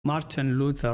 مارتن لوثر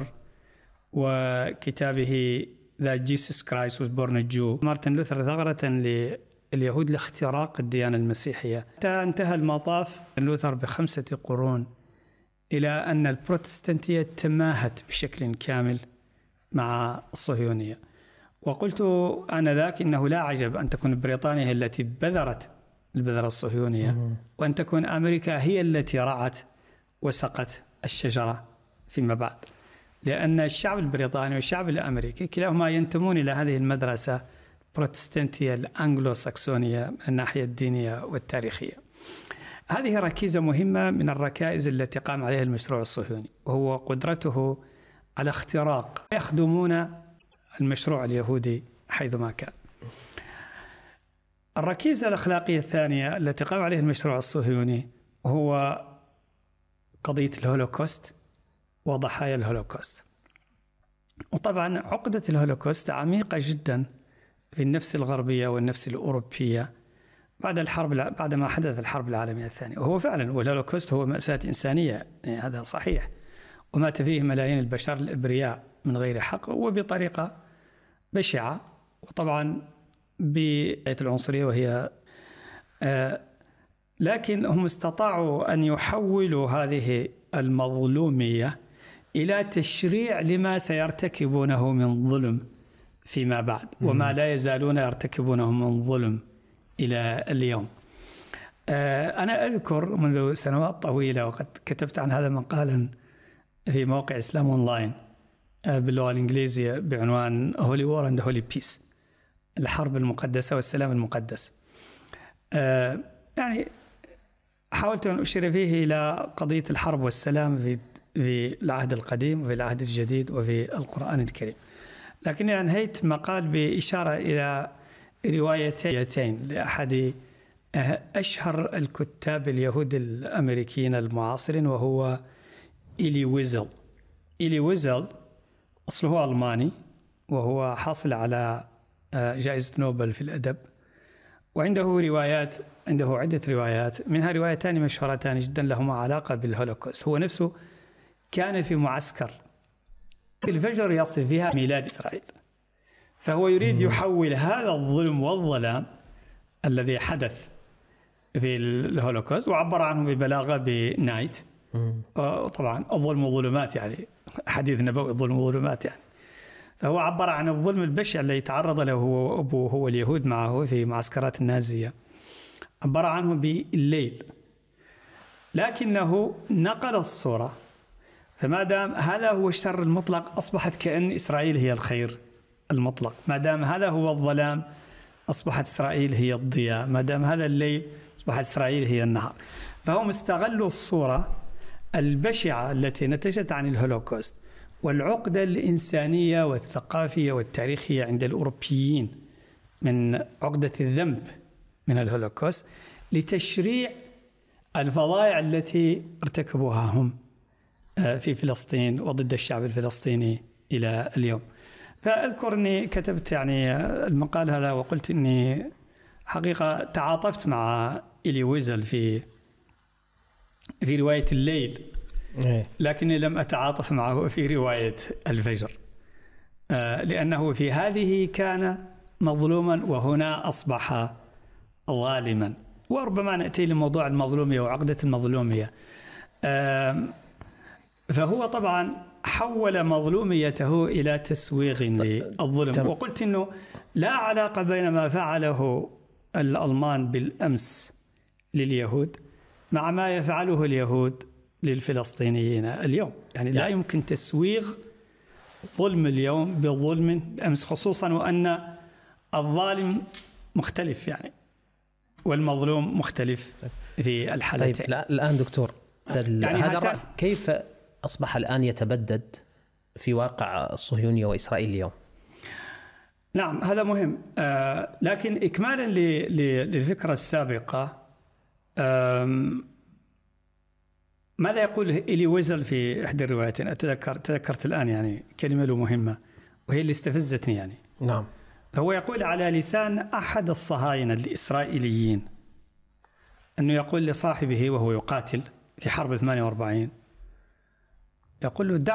وكتابه That Jesus Christ was born a Jew. مارتن لوثر ثغرة لليهود لاختراق الديانة المسيحية. حتى انتهى المطاف لوثر ب5 قرون إلى أن البروتستانتية تماهت بشكل كامل مع الصهيونية. وقلت آنذاك إنه لا عجب أن تكون بريطانيا هي التي بذرت البذرة الصهيونية وأن تكون أمريكا هي التي رعت وسقت الشجرة فيما بعد، لأن الشعب البريطاني والشعب الأمريكي كلاهما ينتمون إلى هذه المدرسة البروتستانتية الأنجلو ساكسونية من الناحية الدينية والتاريخية. هذه ركيزة مهمة من الركائز التي قام عليها المشروع الصهيوني، وهو قدرته على اختراق يخدمون المشروع اليهودي حيثما كان. الركيزة الأخلاقية الثانية التي قام عليها المشروع الصهيوني هو قضية الهولوكوست وضحايا الهولوكوست. وطبعا عقدة الهولوكوست عميقة جدا في النفس الغربية والنفس الأوروبية بعد ما حدث الحرب العالمية الثانية. وهو فعلا والهولوكوست هو مأساة إنسانية، يعني هذا صحيح، ومات فيه ملايين البشر الإبرياء من غير حق وبطريقة بشعة، وطبعا بالعنصرية وهي لكن هم استطاعوا أن يحولوا هذه المظلومية إلى تشريع لما سيرتكبونه من ظلم فيما بعد، وما لا يزالون يرتكبونه من ظلم إلى اليوم. أنا أذكر منذ سنوات طويلة وقد كتبت عن هذا مقالا في موقع إسلام أونلاين باللغة الإنجليزية بعنوان Holy War and Holy Peace، الحرب المقدسة والسلام المقدس. يعني حاولت أن أشير فيه إلى قضية الحرب والسلام في العهد القديم وفي العهد الجديد وفي القرآن الكريم، لكني أنهيت مقال بإشارة إلى روايتين لأحد أشهر الكتاب اليهود الأمريكيين المعاصرين، وهو إيلي ويزل. إيلي ويزل أصله ألماني، وهو حاصل على جائزة نوبل في الأدب، وعنده عدة روايات، منها روايتان مشهورتان جدا لهما علاقة بالهولوكوست. هو نفسه كان في معسكر الفجر يصف فيها ميلاد إسرائيل، فهو يريد يحول هذا الظلم والظلام الذي حدث في الهولوكوست، وعبر عنه ببلاغة بنايت. طبعا الظلم ظلمات، يعني حديث نبوي، الظلم ظلمات يعني. فهو عبر عن الظلم البشع الذي تعرض له هو وأبوه هو اليهود معه في معسكرات النازية، عبر عنه بالليل، لكنه نقل الصورة. فما دام هذا هو الشر المطلق أصبحت كأن إسرائيل هي الخير المطلق، ما دام هذا هو الظلام أصبحت إسرائيل هي الضياء، ما دام هذا الليل أصبحت إسرائيل هي النهار. فهم استغلوا الصورة البشعة التي نتجت عن الهولوكوست والعقدة الإنسانية والثقافية والتاريخية عند الأوروبيين من عقدة الذنب من الهولوكوست لتشريع الفظائع التي ارتكبوها هم في فلسطين وضد الشعب الفلسطيني إلى اليوم. فأذكر أني كتبت يعني المقال هذا، وقلت أني حقيقة تعاطفت مع إيلي ويزل في رواية الليل، لكني لم أتعاطف معه في رواية الفجر، لأنه في هذه كان مظلوما وهنا أصبح ظالما. وربما نأتي لموضوع المظلومية وعقدة المظلومية. فهو طبعا حول مظلوميته إلى تسويغ للظلم، وقلت أنه لا علاقة بين ما فعله الألمان بالأمس لليهود مع ما يفعله اليهود للفلسطينيين اليوم. يعني لا يمكن تسويغ ظلم اليوم بظلم الأمس، خصوصا وأن الظالم مختلف يعني والمظلوم مختلف في الحالتين. طيب الآن دكتور، يعني هذا كيف أصبح الآن يتبدد في واقع الصهيونية وإسرائيل اليوم؟ نعم، هذا مهم. لكن إكمالا للفكرة السابقة، ماذا يقول إيلي ويزل في إحدى الروايتين؟ تذكرت الآن يعني كلمة له مهمة وهي اللي استفزتني يعني. نعم. فهو يقول على لسان أحد الصهاينة الإسرائيليين أنه يقول لصاحبه وهو يقاتل في حرب 48، يقول له: